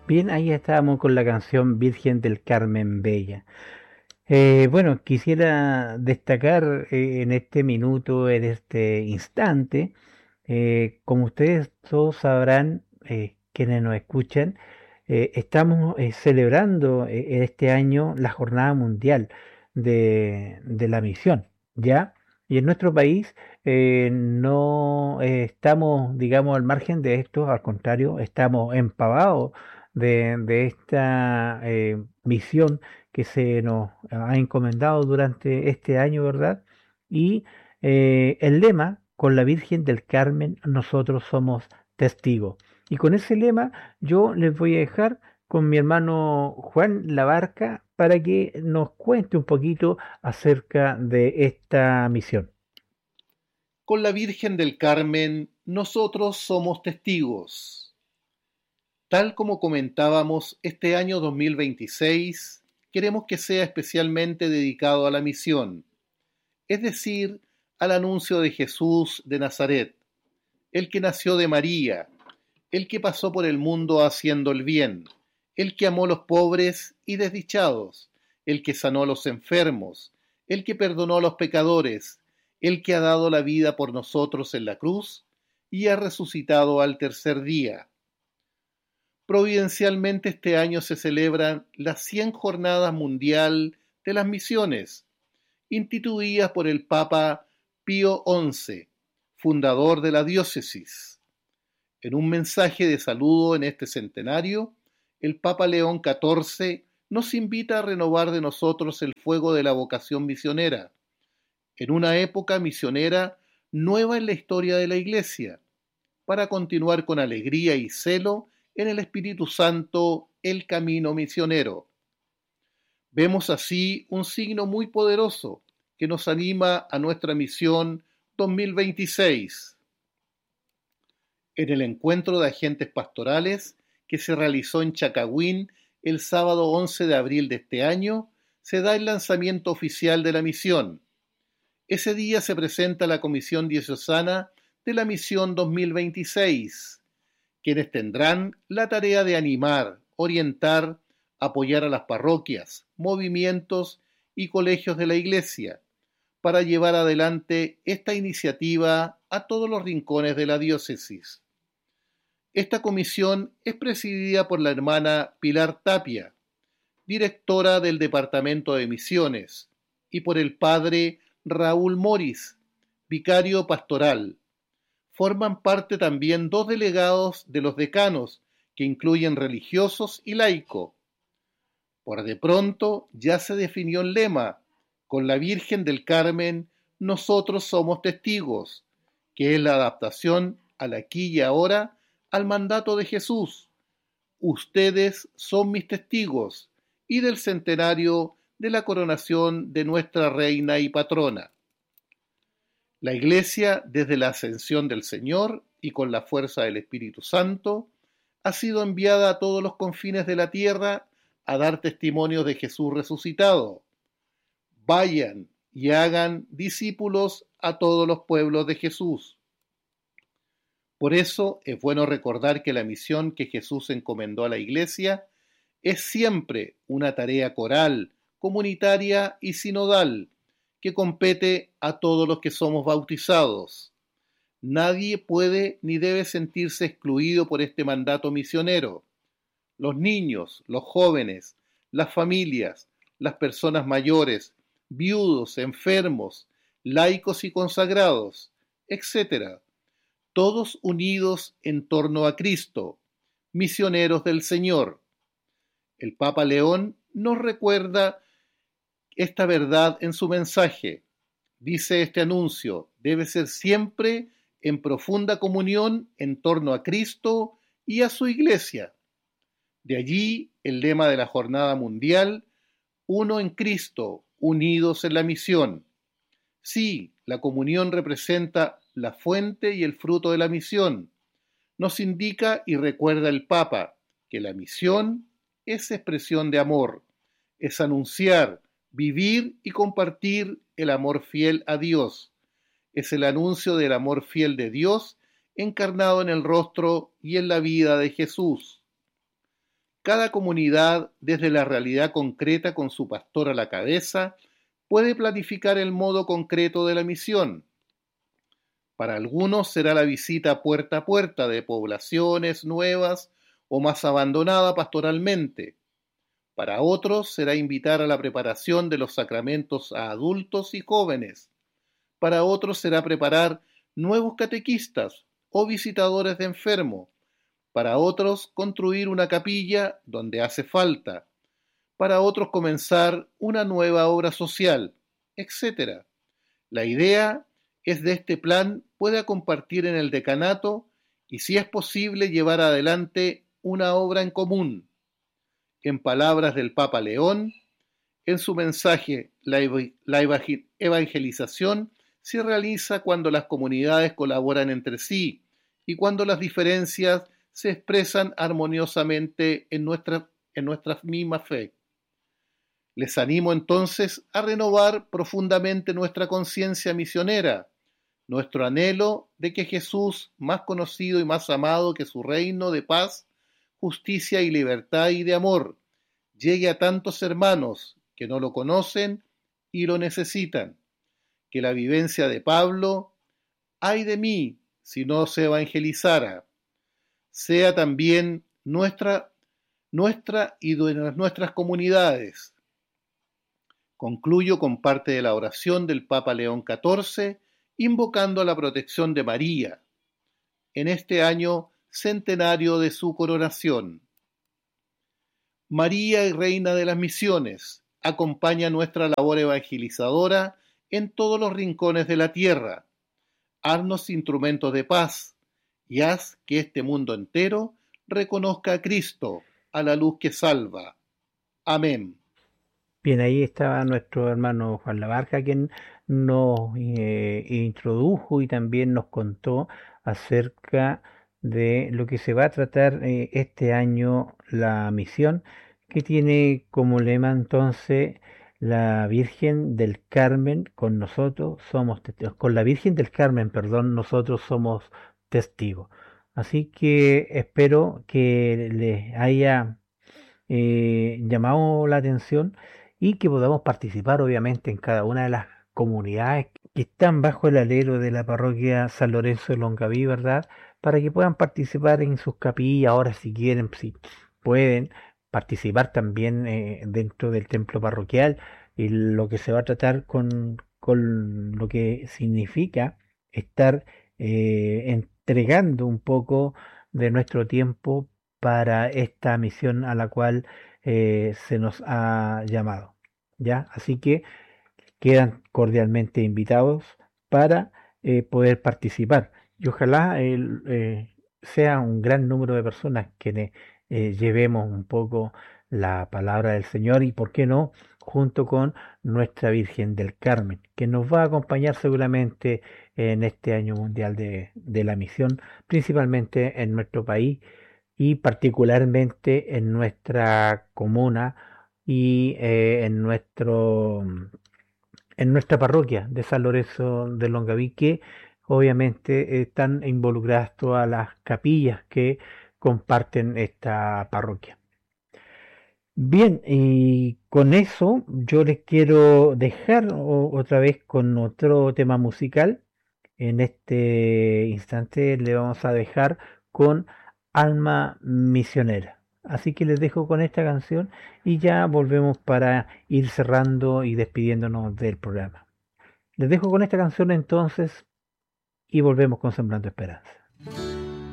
Bien, ahí estábamos con la canción Virgen del Carmen Bella. Bueno, quisiera destacar en este minuto, en este instante, como ustedes todos sabrán, quienes nos escuchan, estamos celebrando este año la Jornada Mundial de la Misión, ¿ya? Y en nuestro país no estamos, digamos, al margen de esto, al contrario, estamos empavados de esta misión que se nos ha encomendado durante este año, ¿verdad? Y el lema, con la Virgen del Carmen, nosotros somos testigos. Y con ese lema yo les voy a dejar con mi hermano Juan Labarca para que nos cuente un poquito acerca de esta misión. Con la Virgen del Carmen, nosotros somos testigos. Tal como comentábamos, este año 2026 queremos que sea especialmente dedicado a la misión, es decir, al anuncio de Jesús de Nazaret, el que nació de María, el que pasó por el mundo haciendo el bien, el que amó a los pobres y desdichados, el que sanó a los enfermos, el que perdonó a los pecadores, el que ha dado la vida por nosotros en la cruz y ha resucitado al tercer día. Providencialmente este año se celebran las 100 Jornadas Mundial de las Misiones, instituidas por el Papa Pío XI, fundador de la diócesis. En un mensaje de saludo en este centenario, el Papa León XIV nos invita a renovar de nosotros el fuego de la vocación misionera, en una época misionera nueva en la historia de la Iglesia, para continuar con alegría y celo en el Espíritu Santo el camino misionero. Vemos así un signo muy poderoso que nos anima a nuestra misión 2026. En el encuentro de agentes pastorales que se realizó en Chacagüín el sábado 11 de abril de este año, se da el lanzamiento oficial de la misión. Ese día se presenta la Comisión Diocesana de la Misión 2026, quienes tendrán la tarea de animar, orientar, apoyar a las parroquias, movimientos y colegios de la Iglesia para llevar adelante esta iniciativa a todos los rincones de la diócesis. Esta comisión es presidida por la hermana Pilar Tapia, directora del Departamento de Misiones, y por el padre Raúl Moris, vicario pastoral. Forman parte también dos delegados de los decanos, que incluyen religiosos y laico. Por de pronto ya se definió el lema: con la Virgen del Carmen nosotros somos testigos, que es la adaptación al aquí y ahora al mandato de Jesús. Ustedes son mis testigos, y del centenario de la coronación de nuestra reina y patrona. La Iglesia, desde la ascensión del Señor y con la fuerza del Espíritu Santo, ha sido enviada a todos los confines de la tierra a dar testimonio de Jesús resucitado. Vayan y hagan discípulos a todos los pueblos de Jesús. Por eso es bueno recordar que la misión que Jesús encomendó a la Iglesia es siempre una tarea coral, comunitaria y sinodal, que compete a todos los que somos bautizados. Nadie puede ni debe sentirse excluido por este mandato misionero. Los niños, los jóvenes, las familias, las personas mayores, viudos, enfermos, laicos y consagrados, etcétera, todos unidos en torno a Cristo, misioneros del Señor. El Papa León nos recuerda esta verdad en su mensaje. Dice: este anuncio debe ser siempre en profunda comunión en torno a Cristo y a su Iglesia. De allí el lema de la Jornada Mundial: uno en Cristo, unidos en la misión. Sí, la comunión representa la fuente y el fruto de la misión. Nos indica y recuerda el Papa que la misión es expresión de amor, es anunciar, vivir y compartir el amor fiel a Dios. Es el anuncio del amor fiel de Dios encarnado en el rostro y en la vida de Jesús. Cada comunidad, desde la realidad concreta con su pastor a la cabeza, puede planificar el modo concreto de la misión. Para algunos será la visita puerta a puerta de poblaciones nuevas o más abandonadas pastoralmente. Para otros será invitar a la preparación de los sacramentos a adultos y jóvenes. Para otros será preparar nuevos catequistas o visitadores de enfermos. Para otros construir una capilla donde hace falta. Para otros comenzar una nueva obra social, etc. La idea es de este plan pueda compartir en el decanato y, si es posible, llevar adelante una obra en común. En palabras del Papa León, en su mensaje, la evangelización se realiza cuando las comunidades colaboran entre sí y cuando las diferencias se expresan armoniosamente en nuestra misma fe. Les animo entonces a renovar profundamente nuestra conciencia misionera, nuestro anhelo de que Jesús, más conocido y más amado que su reino de paz, justicia y libertad y de amor, llegue a tantos hermanos que no lo conocen y lo necesitan. Que la vivencia de Pablo, ay de mí si no se evangelizara, sea también nuestra y de nuestras comunidades. Concluyo con parte de la oración del Papa León XIV, invocando a la protección de María, en este año centenario de su coronación. María y Reina de las Misiones, acompaña nuestra labor evangelizadora en todos los rincones de la tierra. Haznos instrumentos de paz y haz que este mundo entero reconozca a Cristo, a la luz que salva. Amén. Bien, ahí estaba nuestro hermano Juan Labarca, quien nos introdujo y también nos contó acerca de lo que se va a tratar este año, la misión, que tiene como lema entonces la Virgen del Carmen con nosotros somos testigos, con la Virgen del Carmen, perdón, nosotros somos testigos. Así que espero que les haya llamado la atención y que podamos participar obviamente en cada una de las comunidades que están bajo el alero de la parroquia San Lorenzo de Longaví, ¿verdad? Para que puedan participar en sus capillas, ahora si quieren, si pueden participar también dentro del templo parroquial, y lo que se va a tratar con lo que significa estar entregando un poco de nuestro tiempo para esta misión a la cual se nos ha llamado. ¿Ya? Así que quedan cordialmente invitados para poder participar. Y ojalá sea un gran número de personas quienes llevemos un poco la palabra del Señor y, ¿por qué no?, junto con nuestra Virgen del Carmen, que nos va a acompañar seguramente en este año mundial de la misión, principalmente en nuestro país y particularmente en nuestra comuna y en nuestra parroquia de San Lorenzo de Longaví, que obviamente están involucradas todas las capillas que comparten esta parroquia. Bien, y con eso yo les quiero dejar otra vez con otro tema musical. En este instante le vamos a dejar con Alma Misionera. Así que les dejo con esta canción y ya volvemos para ir cerrando y despidiéndonos del programa. Les dejo con esta canción entonces y volvemos con Sembrando Esperanza.